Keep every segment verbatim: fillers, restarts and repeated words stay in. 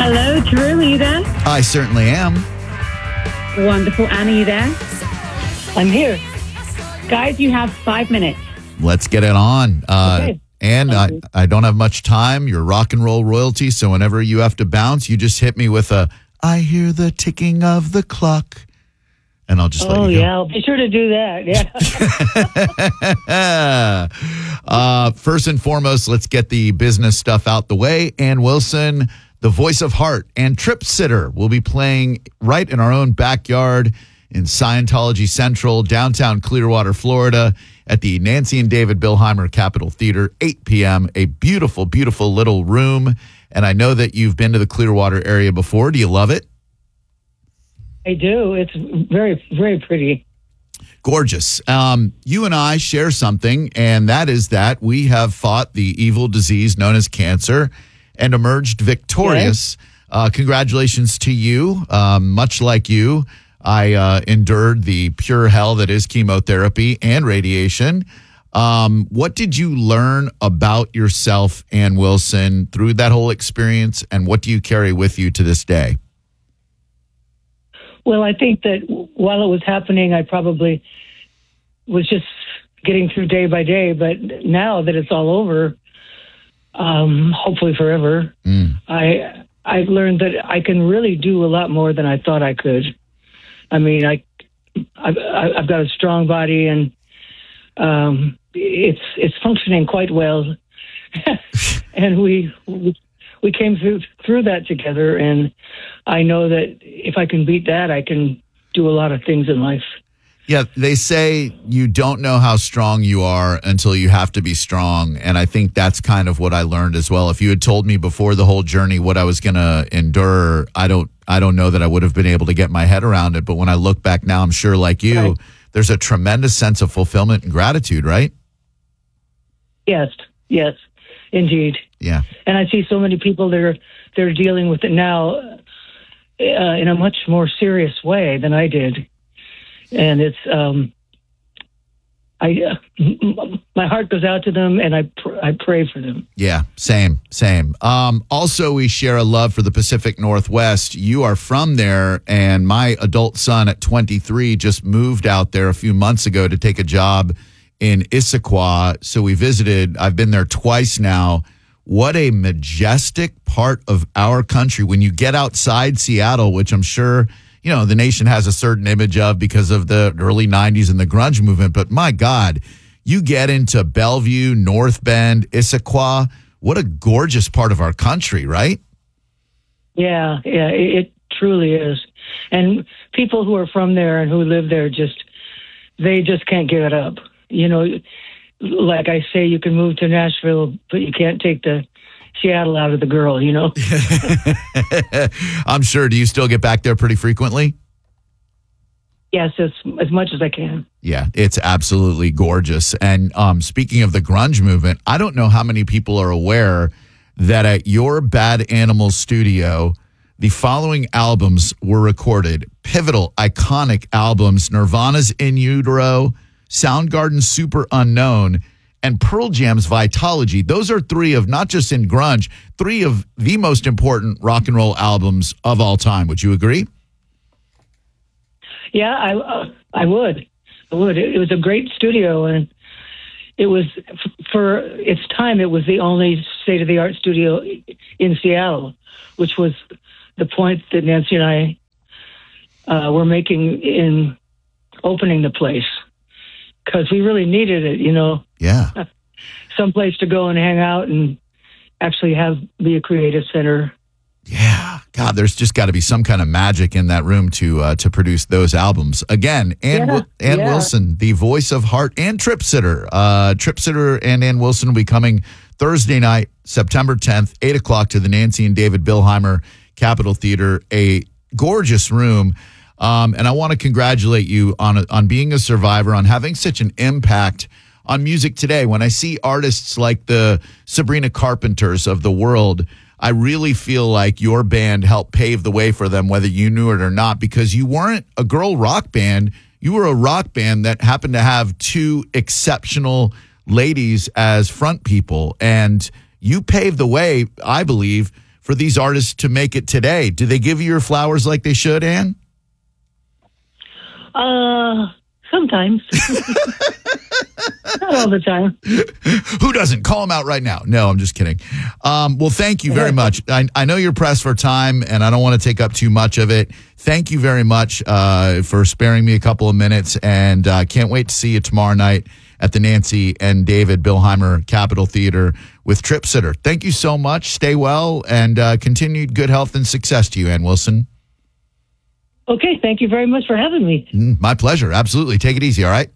Hello, Drew, are you there? I certainly am. Wonderful. Anna, you there? I'm here. Guys, you have five minutes. Let's get it on. Uh, Okay. And I, I don't have much time. You're rock and roll royalty, so whenever you have to bounce, you just hit me with a, I hear the ticking of the clock. And I'll just let Oh, you go. yeah. I'll be sure to do that. Yeah. uh, first and foremost, let's get the business stuff out the way. Ann Wilson, the voice of heart and Trip Sitter, will be playing right in our own backyard in Scientology Central, downtown Clearwater, Florida, at the Nancy and David Billheimer Capitol Theater, eight p.m. A beautiful, beautiful little room. And I know that you've been to the Clearwater area before. Do you love it? I do. It's very, very pretty. Gorgeous. Um, you and I share something, and that is that we have fought the evil disease known as cancer and emerged victorious. Uh, congratulations to you. Um, much like you, I uh, endured the pure hell that is chemotherapy and radiation. Um, what did you learn about yourself, Ann Wilson, through that whole experience, and what do you carry with you to this day? Well, I think that while it was happening, I probably was just getting through day by day. But now that it's all over, um, hopefully forever, Mm. I I've learned that I can really do a lot more than I thought I could. I mean, I I've, I've got a strong body, and um, it's it's functioning quite well. And we we came through through that together, and I know that if I can beat that, I can do a lot of things in life. Yeah, they say you don't know how strong you are until you have to be strong. And I think that's kind of what I learned as well. If you had told me before the whole journey what I was going to endure, I don't I don't know that I would have been able to get my head around it. But when I look back now, I'm sure like you, Right. there's a tremendous sense of fulfillment and gratitude, right? Yes, yes, indeed. Yeah. And I see so many people that are they're dealing with it now uh, in a much more serious way than I did. And it's, um, I, uh, my heart goes out to them, and I, pr- I pray for them. Yeah, same, same. Um, also, we share a love for the Pacific Northwest. You are from there, and my adult son at twenty-three just moved out there a few months ago to take a job in Issaquah. So we visited. I've been there twice now. What a majestic part of our country. When you get outside Seattle, which I'm sure, you know, the nation has a certain image of because of the early nineties and the grunge movement. But my God, you get into Bellevue, North Bend, Issaquah. What a gorgeous part of our country, right? Yeah, yeah, it, it truly is. And people who are from there and who live there just, they just can't give it up. You know, like I say, you can move to Nashville, but you can't take the Seattle out of the girl, you know? I'm sure. Do you still get back there pretty frequently? Yes, as, as much as I can. Yeah, it's absolutely gorgeous. And um, speaking of the grunge movement, I don't know how many people are aware that at your Bad Animals studio, the following albums were recorded. Pivotal, iconic albums: Nirvana's In Utero, Soundgarden's Super Unknown, and Pearl Jam's Vitology. Those are three of, not just in grunge, three of the most important rock and roll albums of all time. Would you agree? Yeah, I uh, I would. I would. It, it was a great studio, and it was, f- for its time, it was the only state-of-the-art studio in Seattle, which was the point that Nancy and I uh, were making in opening the place, because we really needed it, you know. Yeah. Some place to go and hang out and actually have be a creative center. Yeah. God, there's just got to be some kind of magic in that room to uh, to produce those albums. Again, Ann, Yeah, Wil- Ann yeah. Wilson, the voice of heart, and Trip Sitter. Uh, Trip Sitter and Ann Wilson will be coming Thursday night, September tenth, eight o'clock to the Nancy and David Billheimer Capitol Theater. A gorgeous room. Um, and I want to congratulate you on on being a survivor, on having such an impact on music today. When I see artists like the Sabrina Carpenters of the world, I really feel like your band helped pave the way for them, whether you knew it or not, because you weren't a girl rock band. You were a rock band that happened to have two exceptional ladies as front people. And you paved the way, I believe, for these artists to make it today? Do they give you your flowers like they should, Ann? Uh, sometimes. Not all the time. Who doesn't? Call them out right now. No, I'm just kidding. Um, well, thank you very much. I, I know you're pressed for time, and I don't want to take up too much of it. Thank you very much uh, for sparing me a couple of minutes, and uh, can't wait to see you tomorrow night at the Nancy and David Billheimer Capitol Theater with Trip Sitter. Thank you so much. Stay well, and uh, continued good health and success to you, Ann Wilson. Okay, thank you very much for having me. Mm, my pleasure. Absolutely. Take it easy, all right?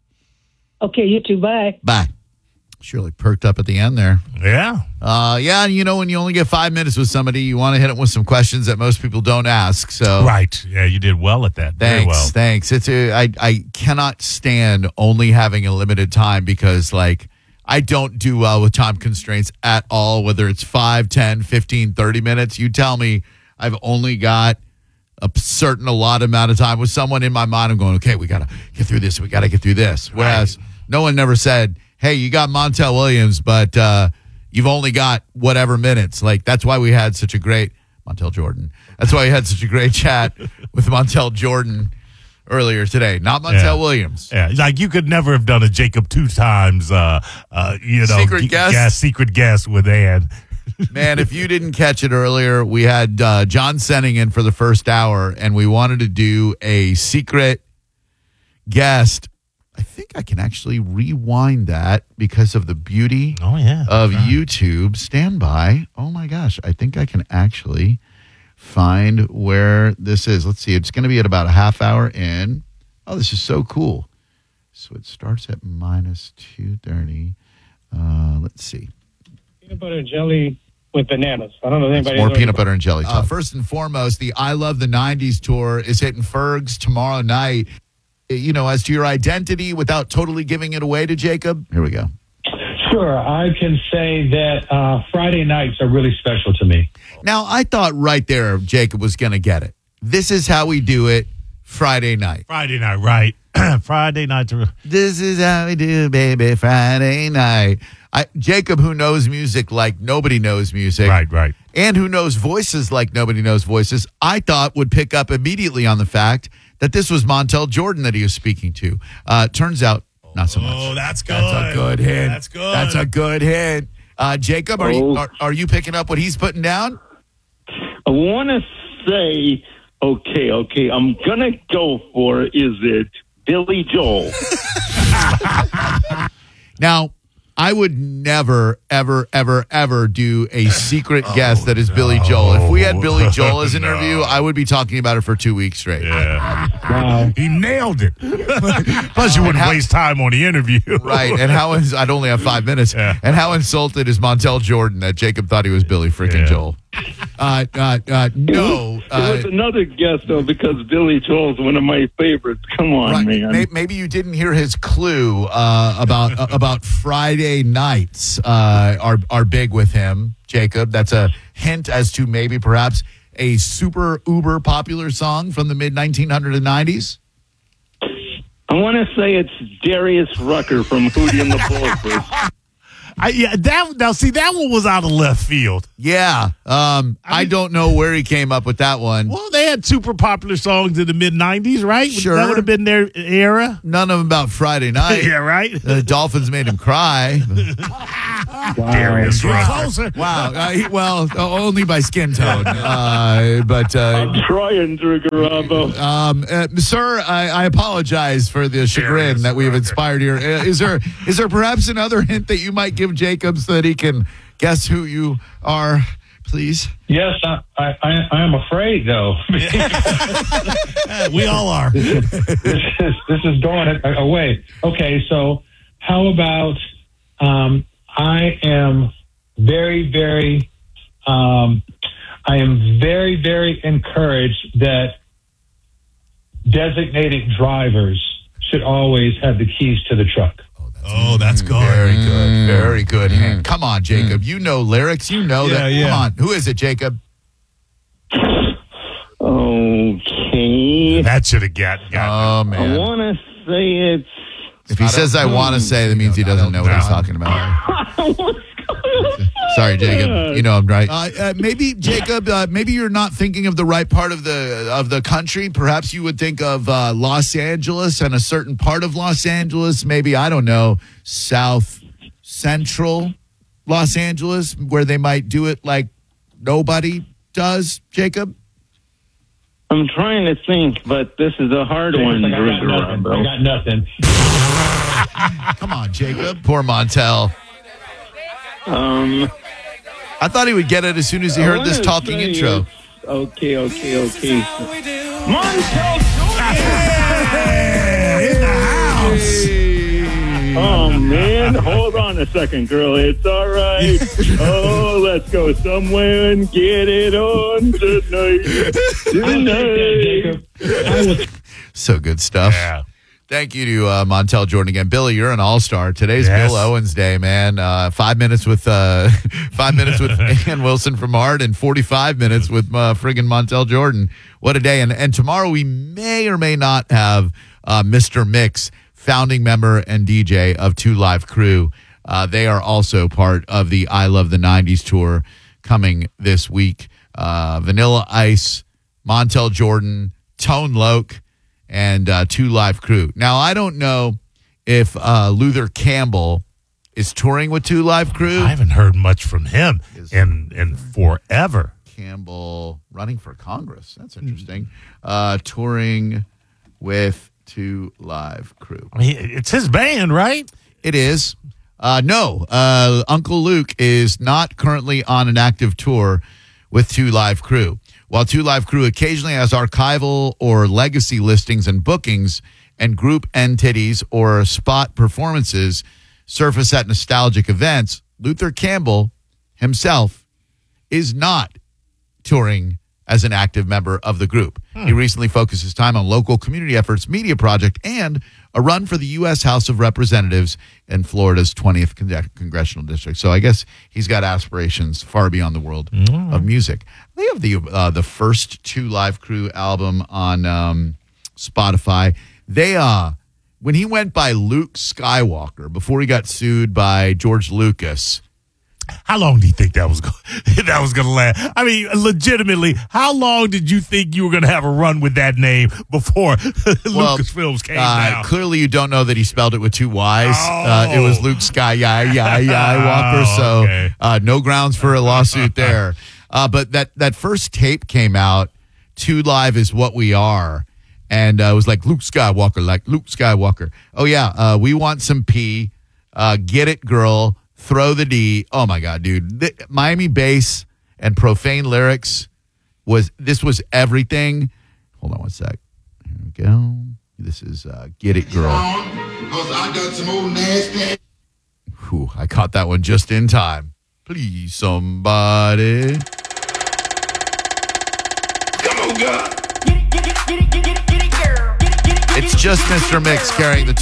Okay, you too. Bye. Bye. Surely perked up at the end there. Yeah. Uh, yeah, you know, when you only get five minutes with somebody, you want to hit them with some questions that most people don't ask. So Right. Yeah, you did well at that. Very Thanks, well. thanks. It's a, I, I cannot stand only having a limited time because, like, I don't do well with time constraints at all, whether it's five, ten, fifteen, thirty minutes. You tell me I've only got a certain allotted amount of time with someone in my mind. I'm going, okay, we got to get through this. We got to get through this. Whereas Right. no one never said, hey, you got Montel Williams, but uh, you've only got whatever minutes. Like, that's why we had such a great Montel Jordan. That's why we had such a great chat with Montel Jordan earlier today. Not Montel Yeah. Williams. Yeah, like you could never have done a Jacob two times, uh, uh, you know, Secret g- guest? gas, secret guest with Ann. Man, if you didn't catch it earlier, we had uh, John Senning in for the first hour, and we wanted to do a secret guest. I think I can actually rewind that because of the beauty Oh yeah, of right. YouTube. Stand by. Oh my gosh, I think I can actually find where this is. Let's see. It's going to be at about a half hour in. Oh, this is so cool. So it starts at minus two thirty. Uh, let's see. Peanut butter and jelly with bananas. I don't know if anybody More knows peanut about- butter and jelly. Uh, first and foremost, the I Love the nineties tour is hitting Ferg's tomorrow night. You know, as to your identity without totally giving it away to Jacob. Here we go. Sure, I can say that uh, Friday nights are really special to me. Now, I thought right there Jacob was going to get it. This is how we do it Friday night. Friday night, right? Friday night. To, This is how we do, baby, Friday night. I, Jacob, who knows music like nobody knows music. right, right. And who knows voices like nobody knows voices, I thought would pick up immediately on the fact that this was Montel Jordan that he was speaking to. Uh, turns out, not so much. Oh, that's good. That's a good hint. That's good. That's a good hint. Uh, Jacob, are, you, Oh. are, are you picking up what he's putting down? I want to say, okay, okay, I'm going to go for, is it Billy Joel? Now, I would never, ever, ever, ever do a secret guest that is Billy Joel. If we had Billy Joel as an No. interview, I would be talking about it for two weeks straight. Yeah. Wow. He nailed it. Plus, you wouldn't how- waste time on the interview. Right, and how is I'd only have five minutes. Yeah. And how insulted is Montel Jordan that Jacob thought he was Billy freaking Yeah. Joel? Uh, uh, uh, no, It uh, was another guess, though, because Billy Joel's one of my favorites. Come on, right. man. May- Maybe you didn't hear his clue uh, about uh, about Friday nights uh, are are big with him, Jacob. That's a hint as to maybe perhaps a super uber popular song from the mid nineteen nineties. I want to say it's Darius Rucker from Hootie and the Blowfish. I, yeah, that now see that one was out of left field. Yeah, um, I, don't know where he came up with that one. Well, they had super popular songs in the mid nineties, right? Sure. That would have been their era. None of them about Friday night. Yeah, right. The Dolphins made him cry. Darius Wow. Closer. Wow. Uh, he- well, uh, only by skin tone. Uh, but, uh, I'm trying, Drew Garabo. um, uh, sir, I, I apologize for the chagrin Darius that we have Rucker. inspired here. Uh, is there is there perhaps another hint that you might give Jacob so that he can guess who you are, please? Yes, I, I, I, I am afraid, though. We all are. this is this is going a- away. Okay, so how about um, I am very, very, um, I am very, very encouraged that designated drivers should always have the keys to the truck. Oh, that's good. Very good. Very good hint. Come on, Jacob. You know lyrics. You know Yeah, that. yeah. Come on. Who is it, Jacob? Okay. That should have got. got Oh, I man. want to say it's. If he says I want to say, that means he doesn't know what he's talking about. I was Sorry, Jacob. You know I'm right. Uh, uh, maybe, Jacob, uh, maybe you're not thinking of the right part of the of the country. Perhaps you would think of uh, Los Angeles and a certain part of Los Angeles. Maybe, I don't know, South Central Los Angeles, where they might do it like nobody does, Jacob? I'm trying to think, but this is a hard one. I got nothing. I got nothing. Come on, Jacob. Poor Montel. Um, I thought he would get it as soon as he I heard wanna this talking say intro. it's- Okay, okay, okay. Montel in the house. Oh, man. Hold on a second, girl. It's all right. Oh, let's go somewhere and get it on tonight. Tonight. Jacob. So good stuff. Yeah. Thank you to uh, Montel Jordan again. Billy, you're an all-star. Today's Yes. Bill Owens Day, man. Uh, five minutes with uh, five minutes with Ann Wilson from Art and forty-five minutes with uh, friggin' Montel Jordan. What a day. And, and tomorrow we may or may not have uh, Mister Mix, founding member and D J of Two Live Crew. Uh, they are also part of the I Love the nineties tour coming this week. Uh, Vanilla Ice, Montel Jordan, Tone Loc, and uh, Two Live Crew. Now, I don't know if uh, Luther Campbell is touring with Two Live Crew. I haven't heard much from him in in forever. Campbell running for Congress. That's interesting. Uh, touring with Two Live Crew. I mean, it's his band, right? It is. Uh, no, uh, Uncle Luke is not currently on an active tour with Two Live Crew. While Two Live Crew occasionally has archival or legacy listings and bookings, and group entities or spot performances surface at nostalgic events, Luther Campbell himself is not touring as an active member of the group. Hmm. He recently focused his time on local community efforts, media project, and a run for the U S House of Representatives in Florida's twentieth con- congressional district. So I guess he's got aspirations far beyond the world mm. of music. They have the uh, the first Two Live Crew album on um, Spotify. They uh when he went by Luke Skywalker before he got sued by George Lucas. How long do you think that was go- that was going to last? I mean, legitimately, how long did you think you were going to have a run with that name before well, Lucasfilms came uh, out? Clearly, you don't know that he spelled it with two Y's. Oh. Uh, it was Luke Sky Yai Yai Yai Walker. Oh, so okay. uh, no grounds for a lawsuit there. Uh, but that that first tape came out. Two Live is what we are. And uh, it was like Luke Skywalker, like Luke Skywalker. Oh, yeah, uh, we want some P. Uh, get it, girl. Throw the D. Oh, my God, dude. The, Miami bass and profane lyrics, was this was everything. Hold on one sec. Here we go. This is uh, Get It, Girl. Because I got some old nasty. Whew, I caught that one just in time. Please, somebody. Come on, God. It's just Mister Mix carrying the